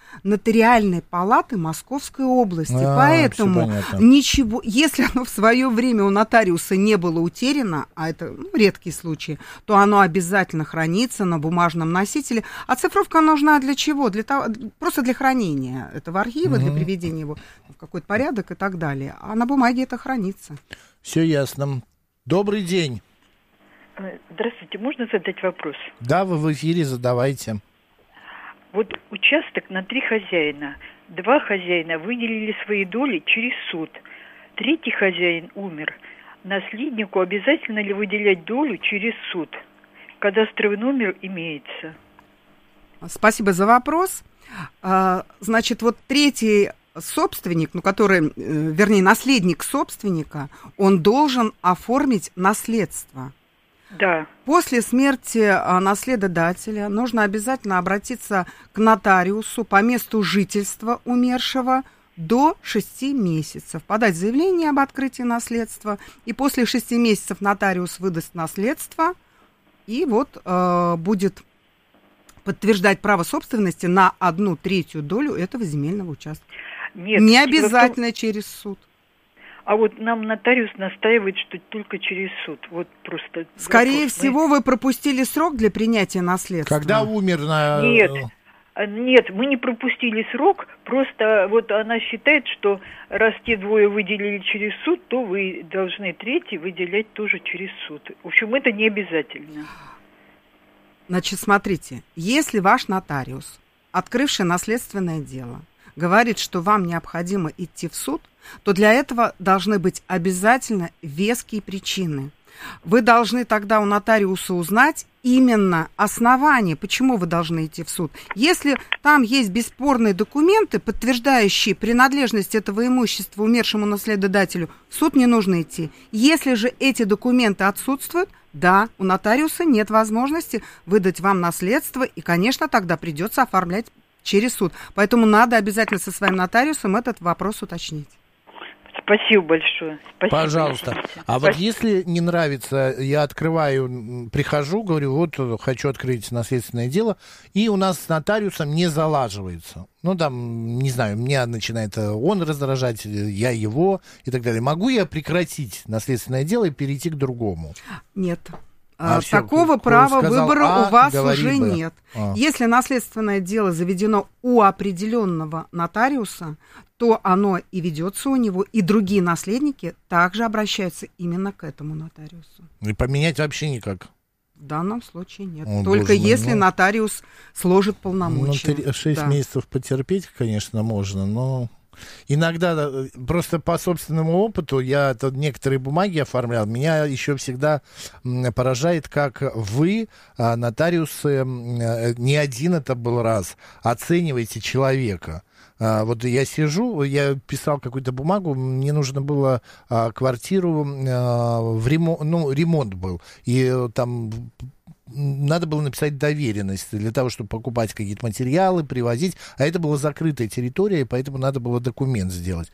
Нотариальной палаты Московской области. Поэтому ничего, если оно в свое время у нотариуса не было утеряно, а это редкий случай, то оно обязательно хранится на бумажном носителе. Оцифровка нужна для чего? Просто для хранения этого архива, для приведения его в какой-то порядок и так далее. А на бумаге это хранится. Все ясно. Добрый день. Здравствуйте, можно задать вопрос? Да, вы в эфире, задавайте. Вот участок на 3 хозяина. 2 хозяина выделили свои доли через суд. 3-й хозяин умер. Наследнику обязательно ли выделять долю через суд? Кадастровый номер имеется. Спасибо за вопрос. Значит, вот 3-й собственник, наследник собственника, он должен оформить наследство. Да. После смерти наследодателя нужно обязательно обратиться к нотариусу по месту жительства умершего до 6 месяцев, подать заявление об открытии наследства, и после 6 месяцев нотариус выдаст наследство, и будет подтверждать право собственности на 1/3 долю этого земельного участка. Нет, не обязательно через суд. А вот нам нотариус настаивает, что только через суд. Вот просто. Скорее всего, вы пропустили срок для принятия наследства. Когда умер на... Нет, мы не пропустили срок, просто вот она считает, что раз те 2 выделили через суд, то вы должны 3-й выделять тоже через суд. В общем, это не обязательно. Значит, смотрите, если ваш нотариус, открывший наследственное дело, говорит, что вам необходимо идти в суд, то для этого должны быть обязательно веские причины. Вы должны тогда у нотариуса узнать именно основание, почему вы должны идти в суд. Если там есть бесспорные документы, подтверждающие принадлежность этого имущества умершему наследодателю, в суд не нужно идти. Если же эти документы отсутствуют, да, у нотариуса нет возможности выдать вам наследство, и, конечно, тогда придется оформлять через суд. Поэтому надо обязательно со своим нотариусом этот вопрос уточнить. Спасибо большое. Спасибо. Пожалуйста. Вот если не нравится, я прихожу, говорю, вот хочу открыть наследственное дело, и у нас с нотариусом не залаживается. Не знаю, меня начинает он раздражать, я его и так далее. Могу я прекратить наследственное дело и перейти к другому? Нет. Такого права выбора у вас уже нет. Если наследственное дело заведено у определенного нотариуса, то оно и ведется у него, и другие наследники также обращаются именно к этому нотариусу. И поменять вообще никак? В данном случае нет. Только если нотариус сложит полномочия. 6 месяцев потерпеть, конечно, можно, но... Иногда, просто по собственному опыту, я некоторые бумаги оформлял, меня еще всегда поражает, как вы, нотариусы, не один это был раз, оцениваете человека. Вот я сижу, я писал какую-то бумагу, мне нужно было квартиру в ремонт был, и там... Надо было написать доверенность для того, чтобы покупать какие-то материалы, привозить. А это была закрытая территория, и поэтому надо было документ сделать.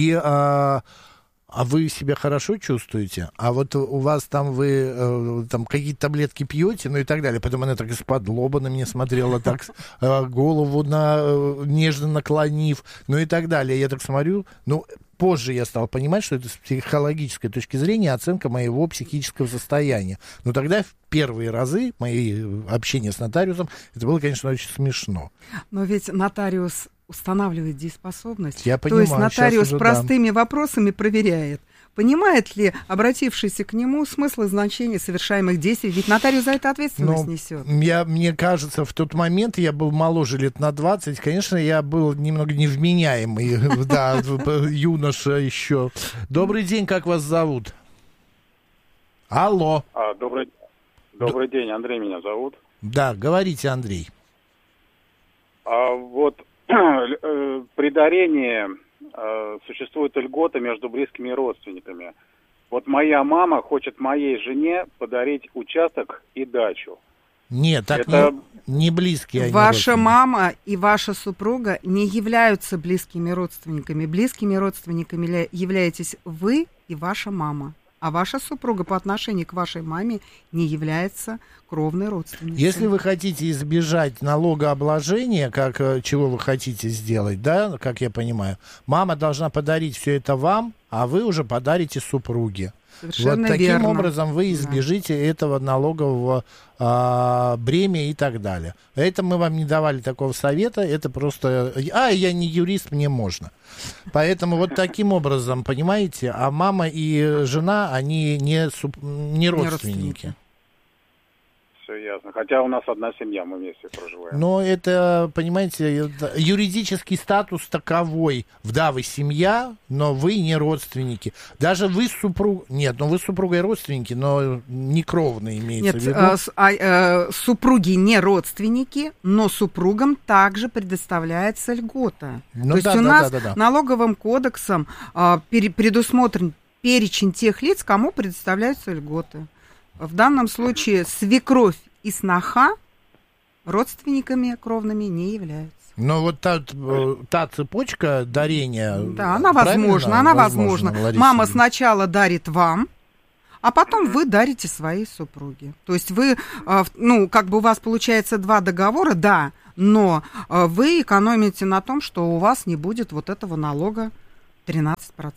А вы себя хорошо чувствуете? А вот у вас там вы там какие-то таблетки пьете, и так далее. Потом она так из-под лоба на меня смотрела, так голову нежно наклонив, и так далее. Я так смотрю, позже я стал понимать, что это с психологической точки зрения оценка моего психического состояния. Но тогда в первые разы мои общения с нотариусом, это было, конечно, очень смешно. Но ведь нотариус устанавливает дееспособность. Я понимаю, то есть нотариус простыми вопросами проверяет, понимает ли обратившийся к нему смысл и значение совершаемых действий, ведь нотариус за это ответственность несет. Мне кажется, в тот момент я был моложе лет на 20, конечно, я был немного невменяемый, да, юноша еще. Добрый день, как вас зовут? Алло. Добрый день, Андрей меня зовут. Да, говорите, Андрей. При дарении существует льгота между близкими родственниками. Вот моя мама хочет моей жене подарить участок и дачу. Нет, так это... не близкие. Ваша мама и ваша супруга не являются близкими родственниками. Близкими родственниками являетесь вы и ваша мама. а ваша супруга по отношению к вашей маме не является кровной родственницей. Если вы хотите избежать налогообложения, чего вы хотите сделать, да, как я понимаю, мама должна подарить все это вам, а вы уже подарите супруге. Совершенно вот таким верно. образом вы избежите этого налогового бремя и так далее. Это мы вам не давали такого совета, это просто... я не юрист, мне можно. Поэтому вот таким образом, понимаете, а мама и жена, они не родственники. Все ясно. Хотя у нас одна семья, мы вместе проживаем. Но это, понимаете, юридический статус таковой. Да, вы семья, но вы не родственники. Даже вы с супругой... Нет, вы с супругой родственники, но не кровные имеется в виду. Супруги не родственники, но супругам также предоставляется льгота. То есть у нас налоговым кодексом предусмотрен перечень тех лиц, кому предоставляются льготы. В данном случае свекровь и сноха родственниками кровными не являются. Но вот та цепочка дарения... Да, она возможна. Мама сначала дарит вам, а потом вы дарите своей супруге. То есть вы, у вас получается 2 договора, да, но вы экономите на том, что у вас не будет вот этого налога 13%.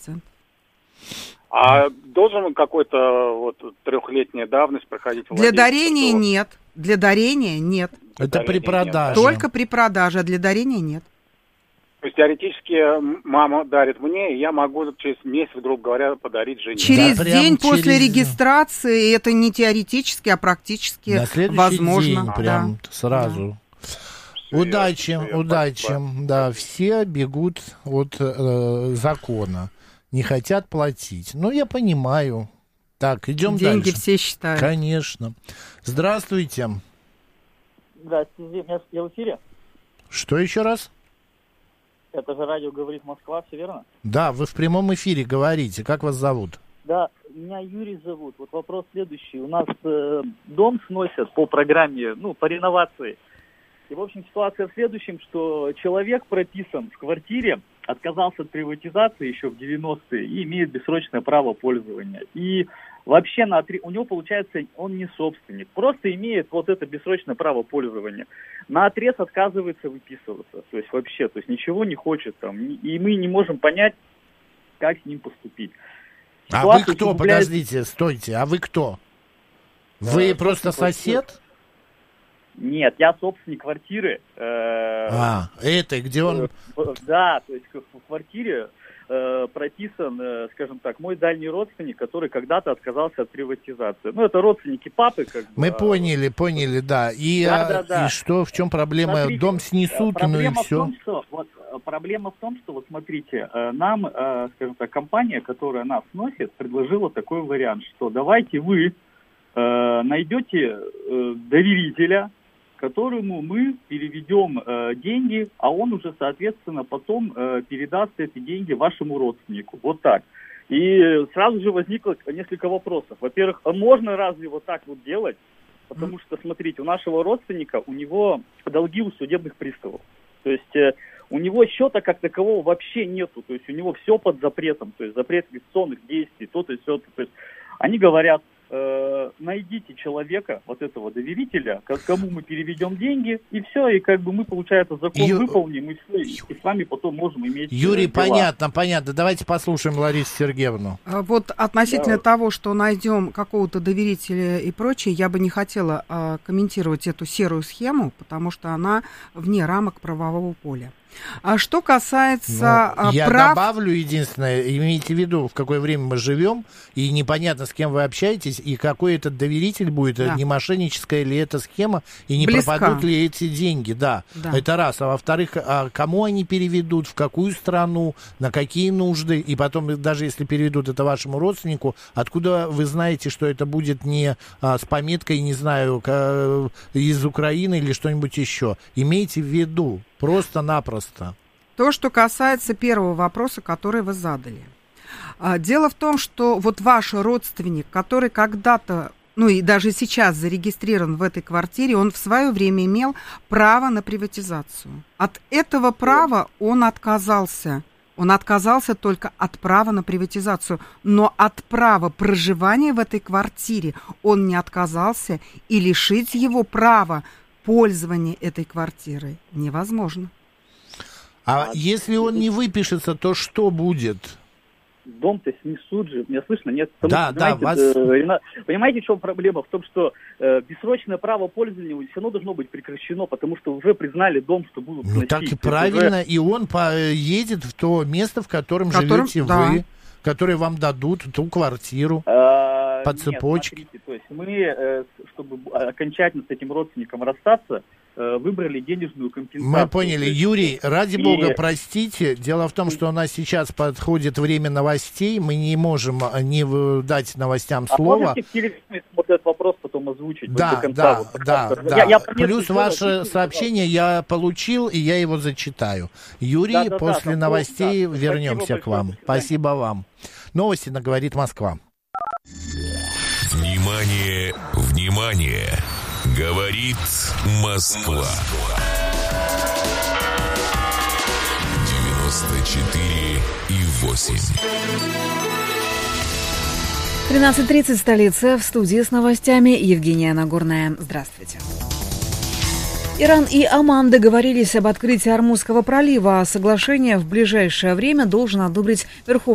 А должен какой-то 3-летняя давность проходить? Для дарения нет. Для дарения нет. Это при продаже. Только при продаже, а для дарения нет. То есть теоретически мама дарит мне, и я могу через месяц, грубо говоря, подарить жене. Через день после регистрации, это не теоретически, а практически на следующий возможно. День прям сразу. Да. Удачи. Да, все бегут от закона. Не хотят платить. Я понимаю. Так, идем дальше. Деньги все считают. Конечно. Здравствуйте. Здравствуйте, я в эфире. Что еще раз? Это же радио «Говорит Москва», все верно? Да, вы в прямом эфире говорите. Как вас зовут? Да, меня Юрий зовут. Вот вопрос следующий. У нас дом сносят по программе, по реновации. И, в общем, ситуация в следующем, что человек прописан в квартире, отказался от приватизации еще в 90-е и имеет бессрочное право пользования. И вообще у него, получается, он не собственник, просто имеет вот это бессрочное право пользования. Наотрез отказывается выписываться, то есть ничего не хочет там, и мы не можем понять, как с ним поступить. А вы кто? Подождите, стойте, а вы кто? Вы просто сосед? Нет, я собственник квартиры. Где он... Да, то есть в квартире прописан, скажем так, мой дальний родственник, который когда-то отказался от приватизации. Это родственники папы, как бы. Мы поняли, да. И что, в чем проблема? Смотрите, дом снесут, и все. Проблема в том, что, смотрите, нам, скажем так, компания, которая нас сносит, предложила такой вариант, что давайте вы найдете доверителя, которому мы переведем деньги, а он уже, соответственно, потом передаст эти деньги вашему родственнику. Вот так. И сразу же возникло несколько вопросов. Во-первых, а можно разве вот так вот делать? Потому что, смотрите, у нашего родственника, у него долги у судебных приставов. То есть у него счета как такового вообще нету. То есть у него все под запретом. То есть запрет инвестиционных действий, то-то и все. То есть они говорят, найдите человека, вот этого доверителя, кому мы переведем деньги, и все, и как бы мы, получается, закон выполним, и все, и с вами потом можем иметь Юрий, дела. понятно. Давайте послушаем Ларису Сергеевну. Вот относительно того, что найдем какого-то доверителя и прочее, я бы не хотела комментировать эту серую схему, потому что она вне рамок правового поля. А что касается я прав... добавлю единственное, имейте в виду, в какое время мы живем, и непонятно, с кем вы общаетесь, и какой этот доверитель будет, не мошенническая ли эта схема, и не пропадут ли эти деньги, да. Это раз. А во-вторых, кому они переведут, в какую страну, на какие нужды, и потом, даже если переведут это вашему родственнику, откуда вы знаете, что это будет не с пометкой, не знаю, из Украины или что-нибудь еще. Имейте в виду. Просто-напросто. То, что касается первого вопроса, который вы задали. Дело в том, что вот ваш родственник, который когда-то, и даже сейчас зарегистрирован в этой квартире, он в свое время имел право на приватизацию. От этого права он отказался Он отказался только от права на приватизацию, но от права проживания в этой квартире он не отказался, и лишить его права пользования этой квартирой невозможно. А если он не выпишется, то что будет? Дом-то снесут же, меня слышно? Нет? Да, да, понимаете, в чем проблема? В том, что бессрочное право пользования все равно должно быть прекращено, потому что уже признали дом, что будут сносить. Ну так и правильно, и он поедет в то место, в котором живете вы, которое вам дадут, ту квартиру по цепочке. Нет, смотрите, то есть мы, чтобы окончательно с этим родственником расстаться, выбрали денежную компенсацию. Мы поняли. Юрий, ради бога, простите. Дело в том, что у нас сейчас подходит время новостей. Мы не можем не дать новостям слова. Можете в телефоне вот этот вопрос потом озвучить? Да, да. Плюс ваше сообщение я получил, и я его зачитаю. Юрий, после новостей вернемся к вам. Спасибо вам. Новости на «Говорит Москва». Внимание, внимание! Говорит Москва. 94,8. 13:30, столица, в студии с новостями Евгения Нагорная. Здравствуйте. Иран и Оман договорились об открытии Ормузского пролива. Соглашение в ближайшее время должен одобрить Верховный